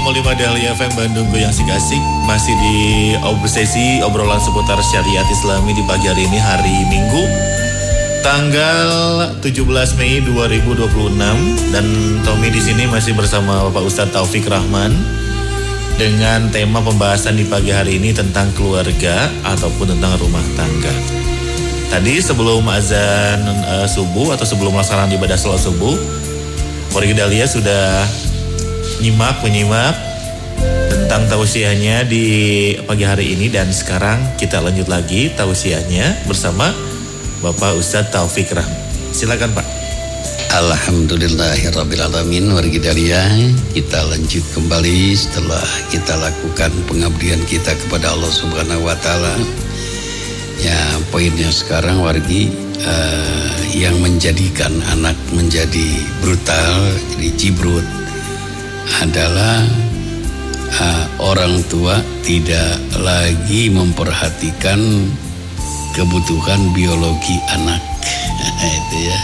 105,5 Dahlia FM Bandung Goyang Sikasik. Masih di sesi obrolan seputar syariat Islami di pagi hari ini, hari Minggu tanggal 17 Mei 2026, dan Tommy di sini masih bersama Bapak Ustadz Taufik Rahman dengan tema pembahasan di pagi hari ini tentang keluarga ataupun tentang rumah tangga. Tadi sebelum azan subuh atau sebelum melaksanakan ibadah salat subuh, warga Dahlia sudah menyimak tentang tausiahnya di pagi hari ini, dan sekarang kita lanjut lagi tausiahnya bersama Bapak Ustadz Taufik Rahman. Silakan Pak. Alhamdulillahirrabbilalamin. Warga Dahlia, kita lanjut kembali setelah kita lakukan pengabdian kita kepada Allah Subhanahu wa Ta'ala. Ya, poinnya sekarang wargi yang menjadikan anak menjadi brutal, jadi jibrut, adalah orang tua tidak lagi memperhatikan kebutuhan biologi anak. Itu ya.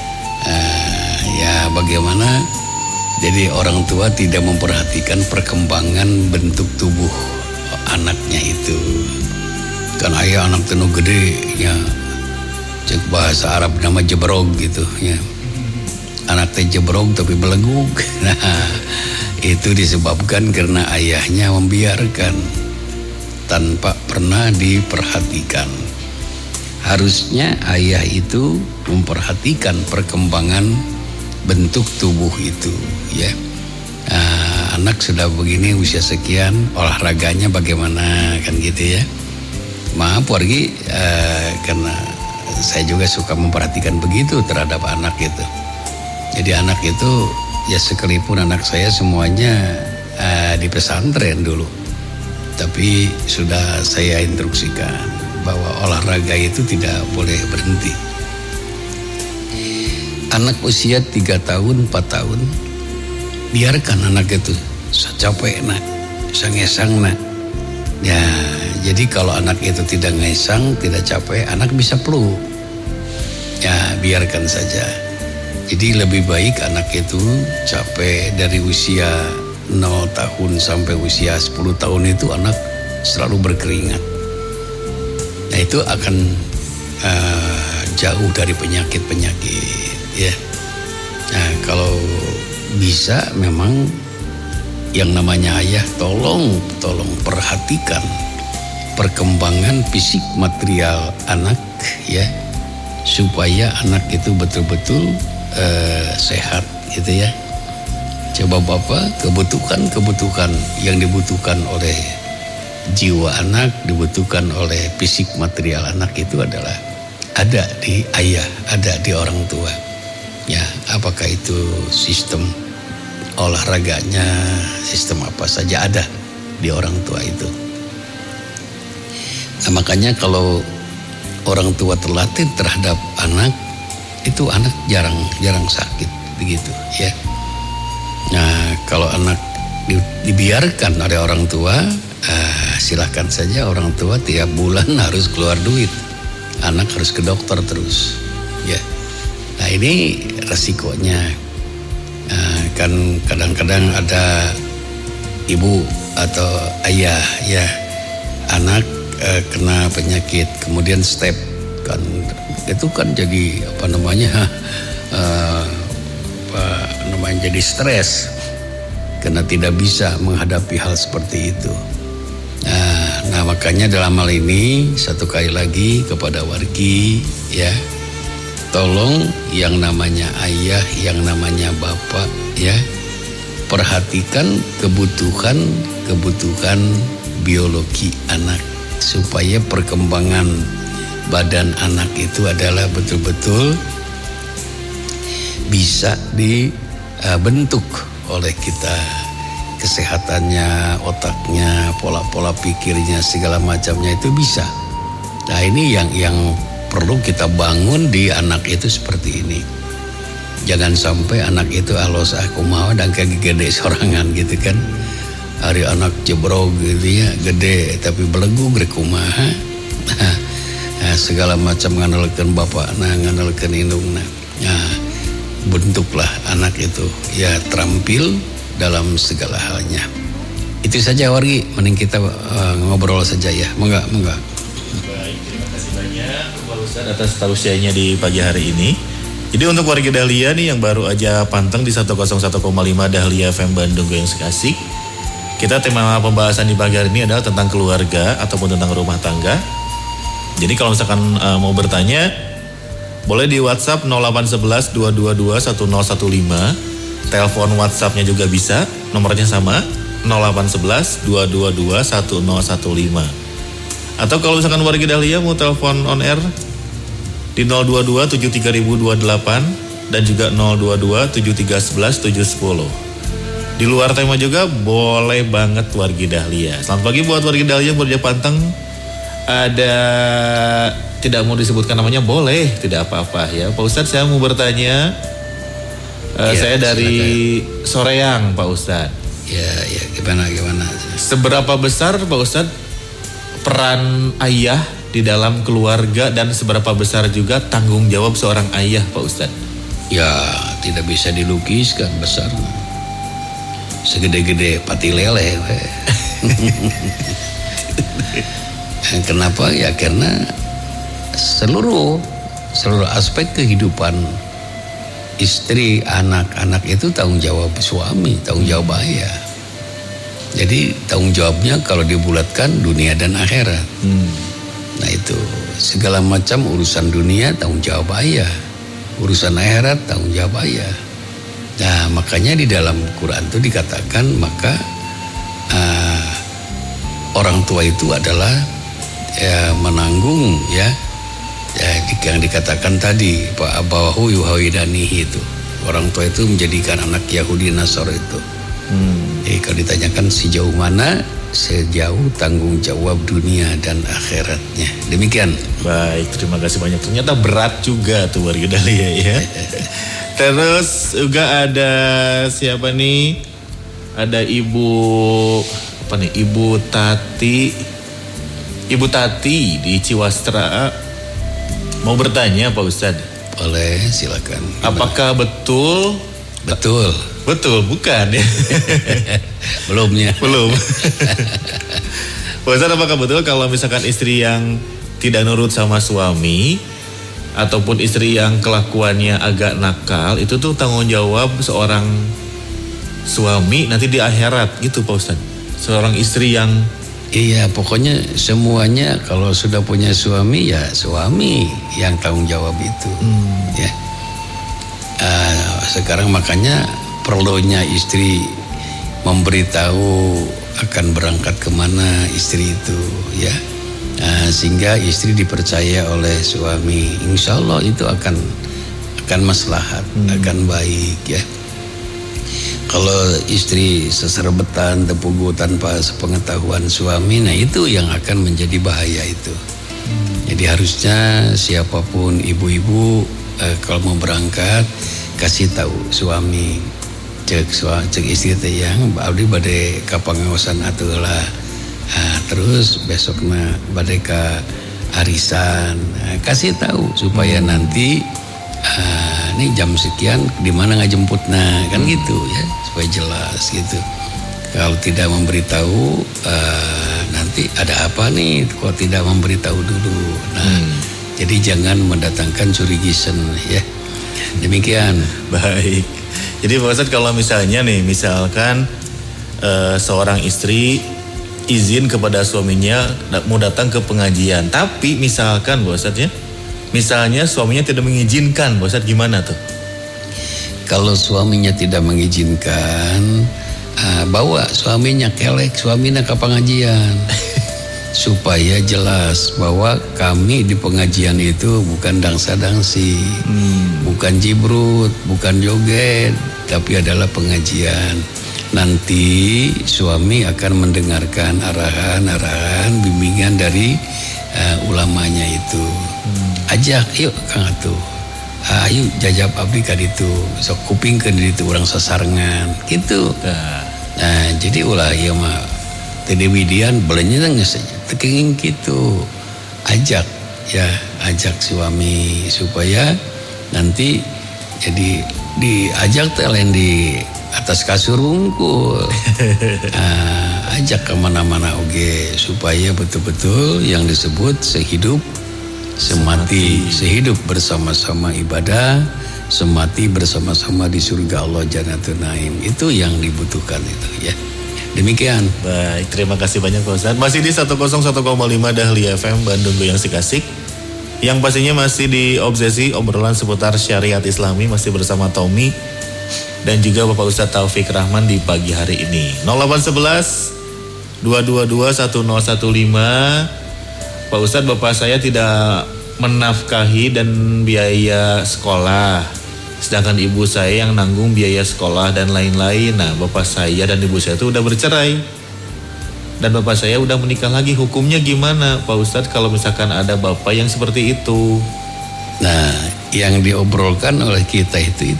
Ya bagaimana? Jadi orang tua tidak memperhatikan perkembangan bentuk tubuh anaknya itu. Kan ayah anak tenu gede ya, cek bahasa Arab nama jebrog gitu ya. Anak teh jebrog tapi belegug. Nah, itu disebabkan karena ayahnya membiarkan tanpa pernah diperhatikan. Harusnya ayah itu memperhatikan perkembangan bentuk tubuh itu ya. Anak sudah begini usia sekian, olahraganya bagaimana kan gitu ya. Maaf wargi, karena saya juga suka memperhatikan begitu terhadap anak itu. Jadi anak itu ya, sekalipun anak saya semuanya di pesantren dulu, tapi sudah saya instruksikan bahwa olahraga itu tidak boleh berhenti. Anak usia 3 tahun, 4 tahun, biarkan anak itu capek nak, sangesang nak. Ya, jadi kalau anak itu tidak ngesang, tidak capek, anak bisa peluk. Ya, biarkan saja. Jadi lebih baik anak itu capek dari usia 0 tahun sampai usia 10 tahun itu anak selalu berkeringat. Nah itu akan jauh dari penyakit-penyakit ya. Nah kalau bisa memang yang namanya ayah tolong perhatikan perkembangan fisik material anak ya, supaya anak itu betul-betul sehat gitu ya. Coba Bapak, kebutuhan yang dibutuhkan oleh jiwa anak, dibutuhkan oleh fisik material anak itu adalah ada di ayah, ada di orang tua. Ya, apakah itu sistem olahraganya, sistem apa saja ada di orang tua itu. Nah, makanya kalau orang tua terlatih terhadap anak, itu anak jarang sakit begitu ya. Nah kalau anak dibiarkan oleh orang tua, silahkan saja orang tua tiap bulan harus keluar duit, anak harus ke dokter terus ya. Nah ini resikonya. Kan kadang-kadang ada ibu atau ayah ya, anak kena penyakit kemudian step kan, itu kan jadi jadi stres karena tidak bisa menghadapi hal seperti itu. Nah makanya dalam hal ini satu kali lagi kepada wargi ya, tolong yang namanya ayah, yang namanya bapak ya, perhatikan kebutuhan biologi anak supaya perkembangan badan anak itu adalah betul-betul bisa dibentuk oleh kita, kesehatannya, otaknya, pola-pola pikirnya, segala macamnya itu bisa. Nah ini yang perlu kita bangun di anak itu seperti ini. Jangan sampai anak itu alos aku mau dan kaki gede sorangan gitu kan. Hari anak jebrog gitu ya, gede tapi belegu grek kumaha. Nah, segala macam ngandalkeun bapak, ngandalkeun indungna. Nah, bentuklah anak itu ya terampil dalam segala halnya. Itu saja wargi, mending kita ngobrol saja ya. Monggo. Baik, terima kasih banyak Pak Ustadz atas tausiahnya di pagi hari ini. Jadi untuk warga Dahlia nih yang baru aja panteng di 101,5 Dahlia FM Bandung yang sekasih. Kita tema pembahasan di pagi hari ini adalah tentang keluarga ataupun tentang rumah tangga. Jadi kalau misalkan mau bertanya, boleh di WhatsApp 0811 222 1015. Telepon WhatsAppnya juga bisa, nomornya sama 0811 222 1015. Atau kalau misalkan warga Dahlia mau telepon on air di 022 73028 dan juga 022 7311 710. Di luar tema juga boleh banget warga Dahlia. Selamat pagi buat warga Dahlia berja panteng. Ada tidak mau disebutkan namanya boleh, tidak apa-apa ya. Pak Ustadz saya mau bertanya. Saya dari Soreang Pak Ustadz. Ya gimana? Seberapa besar Pak Ustadz peran ayah di dalam keluarga dan seberapa besar juga tanggung jawab seorang ayah Pak Ustadz? Ya tidak bisa dilukiskan besar. Segede-gede pati lele. Kenapa? Ya karena seluruh aspek kehidupan istri, anak-anak itu tanggung jawab suami, tanggung jawab ayah. Jadi tanggung jawabnya kalau dibulatkan dunia dan akhirat. Nah itu segala macam urusan dunia tanggung jawab ayah, urusan akhirat tanggung jawab ayah. Nah makanya di dalam Quran itu dikatakan maka orang tua itu adalah menanggung ya yang dikatakan tadi Pak Abawahu yuhawidanihi itu orang tua itu menjadikan anak Yahudi Nasara itu. Jadi kalau ditanyakan sejauh mana, sejauh tanggung jawab dunia dan akhiratnya. Demikian. Baik, terima kasih banyak. Ternyata berat juga tuh warga Dahlia ya. Terus juga ada siapa nih? Ada Ibu Tati di Ciwastra. Mau bertanya Pak Ustadz? Boleh, silakan. Apakah betul? Betul, bukan ya? Belum. Pak Ustadz, apakah betul kalau misalkan istri yang tidak nurut sama suami ataupun istri yang kelakuannya agak nakal itu tuh tanggung jawab seorang suami nanti di akhirat gitu Pak Ustadz? Seorang istri yang iya, pokoknya semuanya kalau sudah punya suami ya suami yang tanggung jawab itu. Ya. Sekarang makanya perlunya istri memberitahu akan berangkat kemana istri itu ya. Sehingga istri dipercaya oleh suami. Insya Allah itu akan maslahat, akan baik ya. Kalau istri seserbetan, tepugu tanpa sepengetahuan suami, nah itu yang akan menjadi bahaya itu. Jadi harusnya siapapun ibu-ibu kalau mau berangkat kasih tahu suami, cek istri teh yang abdi bade ka pangaosan atulah. Terus besoknya bade ka arisan, kasih tahu supaya nanti ini jam sekian di mana ngajemputna kan gitu ya supaya jelas gitu. Kalau tidak memberitahu nanti ada apa nih kok tidak memberitahu dulu. Nah jadi jangan mendatangkan curigisan ya. Demikian. Baik. Jadi Pak Ustadz kalau misalnya nih misalkan seorang istri izin kepada suaminya mau datang ke pengajian, tapi misalkan Pak Ustadz ya, misalnya suaminya tidak mengizinkan, Pak Ustadz gimana tuh? Kalau suaminya tidak mengizinkan, bawa suaminya kelek, suaminya ke pengajian. Supaya jelas bahwa kami di pengajian itu bukan dangsa-dangsi, bukan jibrut, bukan joget, tapi adalah pengajian. Nanti suami akan mendengarkan arahan-arahan, bimbingan dari ulamanya itu. Ajak yuk Kang Atuh, ayo jajab abdi ka ditu, sok kupingkeun ditu urang sasarengan gitu. Nah jadi ulah ieu mah teu diwidian belenya geus tekenging kitu. Ajak suami supaya nanti jadi diajak teh lain di atas kasur wungkul. ajak kemana-mana oge supaya betul-betul yang disebut sehidup semati, sehidup bersama-sama ibadah, semati bersama-sama di surga Allah Jannatul Naim. Itu yang dibutuhkan itu ya. Demikian. Baik, terima kasih banyak Pak Ustadz. Masih di 101,5 Dahlia FM Bandung Goyang Sikasik. Yang pastinya masih di obsesi obrolan seputar syariat Islami, masih bersama Tommy dan juga Bapak Ustadz Taufik Rahman di pagi hari ini. 0811 222 1015. Pak Ustadz, bapak saya tidak menafkahi dan biaya sekolah, sedangkan ibu saya yang nanggung biaya sekolah dan lain-lain. Nah, bapak saya dan ibu saya itu udah bercerai dan bapak saya udah menikah lagi. Hukumnya gimana Pak Ustadz kalau misalkan ada bapak yang seperti itu? Nah, yang diobrolkan oleh kita itu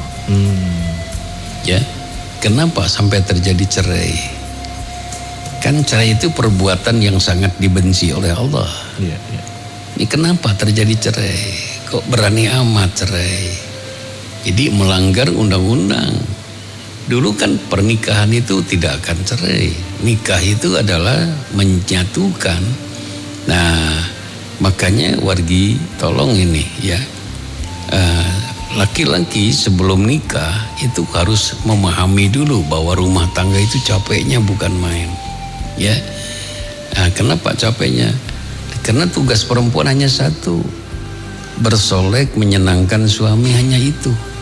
ya, kenapa sampai terjadi cerai? Kan cerai itu perbuatan yang sangat dibenci oleh Allah. Iya. Ini kenapa terjadi cerai? Kok berani amat cerai? Jadi melanggar undang-undang. Dulu kan pernikahan itu tidak akan cerai. Nikah itu adalah menyatukan. Nah, makanya wargi tolong ini ya. Laki-laki sebelum nikah itu harus memahami dulu bahwa rumah tangga itu capeknya bukan main. Ya, nah, kenapa capeknya? Karena tugas perempuan hanya satu, bersolek menyenangkan suami, hanya itu.